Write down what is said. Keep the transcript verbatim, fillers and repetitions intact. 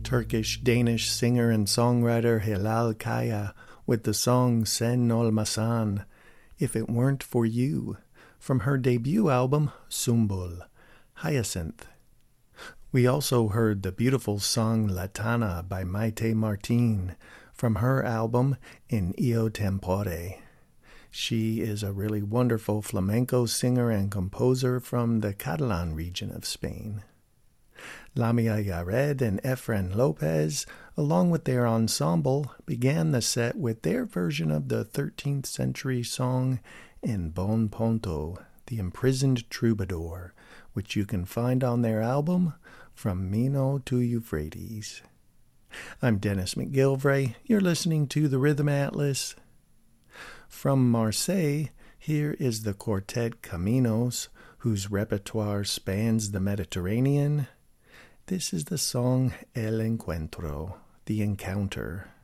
Turkish-Danish singer and songwriter Hilal Kaya with the song Sen Olmasan, If It Weren't For You, from her debut album Sumbul, Hyacinth. We also heard the beautiful song Latana by Maite Martin from her album In Io Tempore. She is a really wonderful flamenco singer and composer from the Catalan region of Spain. Lamia Yared and Efren Lopez, along with their ensemble, began the set with their version of the thirteenth century song En Bon Ponto, the Imprisoned Troubadour, which you can find on their album From Mino to Euphrates. I'm Dennis McGilvray. You're listening to the Rhythm Atlas. From Marseille, here is the quartet Caminos, whose repertoire spans the Mediterranean. This is the song El Encuentro, the Encounter.